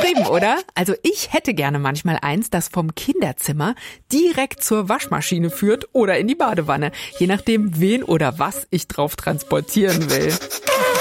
beschrieben, oder? Also ich hätte gerne manchmal eins, das vom Kinderzimmer direkt zur Waschmaschine führt oder in die Badewanne. Je nachdem, wen oder was ich drauf transportieren will.